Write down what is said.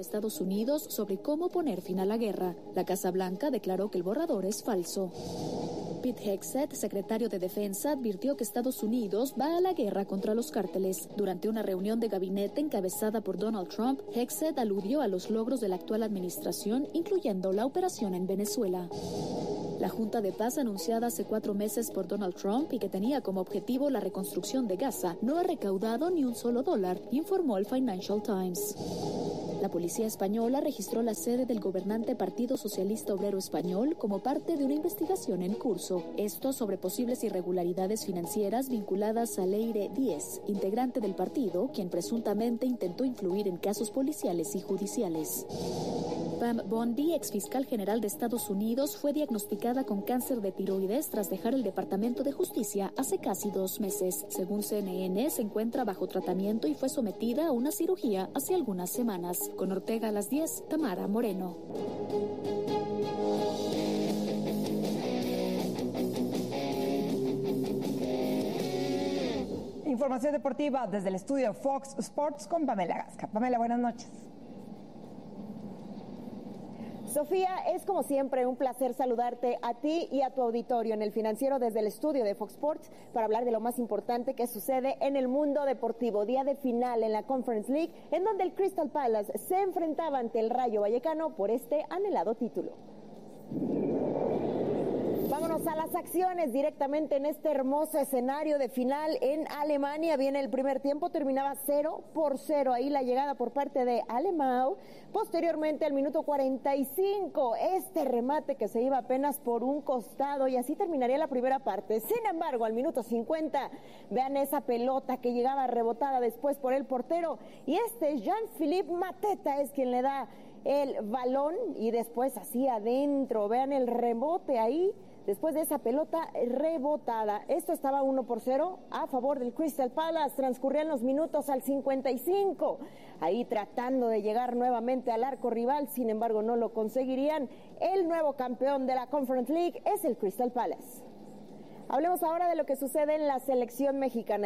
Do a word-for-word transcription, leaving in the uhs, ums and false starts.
Estados Unidos sobre cómo poner fin a la guerra. La Casa Blanca declaró que el borrador es falso. Pete Hegseth, secretario de Defensa, advirtió que Estados Unidos va a la guerra contra los cárteles. Durante una reunión de gabinete encabezada por Donald Trump, Hegseth aludió a los logros de la actual administración, incluyendo la operación en Venezuela. La Junta de Paz, anunciada hace cuatro meses por Donald Trump y que tenía como objetivo la reconstrucción de Gaza, no ha recaudado ni un solo dólar, informó el Financial Times. La policía española registró la sede del gobernante Partido Socialista Obrero Español como parte de una investigación en curso. Esto sobre posibles irregularidades financieras vinculadas a Leire Díez, integrante del partido, quien presuntamente intentó influir en casos policiales y judiciales. Pam Bondi, exfiscal general de Estados Unidos, fue diagnosticada con cáncer de tiroides tras dejar el Departamento de Justicia hace casi dos meses. Según C N N, se encuentra bajo tratamiento y fue sometida a una cirugía hace algunas semanas. Con Ortega a las diez, Tamara Moreno. Información deportiva desde el estudio Fox Sports con Pamela Gasca. Pamela, buenas noches. Sofía, es como siempre un placer saludarte a ti y a tu auditorio en el Financiero desde el estudio de Fox Sports para hablar de lo más importante que sucede en el mundo deportivo. Día de final en la Conference League, en donde el Crystal Palace se enfrentaba ante el Rayo Vallecano por este anhelado título. Vámonos a las acciones directamente en este hermoso escenario de final en Alemania. Viene el primer tiempo, terminaba cero por cero. Ahí la llegada por parte de Alemão. Posteriormente, al minuto cuarenta y cinco, este remate que se iba apenas por un costado y así terminaría la primera parte. Sin embargo, al minuto cincuenta, vean esa pelota que llegaba rebotada después por el portero. Y este Jean-Philippe Mateta es quien le da el balón y después así adentro. Vean el rebote ahí. Después de esa pelota rebotada, esto estaba uno por cero a favor del Crystal Palace. Transcurrían los minutos al cincuenta y cinco, ahí tratando de llegar nuevamente al arco rival, sin embargo no lo conseguirían. El nuevo campeón de la Conference League es el Crystal Palace. Hablemos ahora de lo que sucede en la selección mexicana.